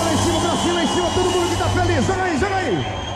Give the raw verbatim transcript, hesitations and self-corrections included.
lá em cima, pra cima, lá em cima, todo mundo que tá feliz. Joga aí, joga aí.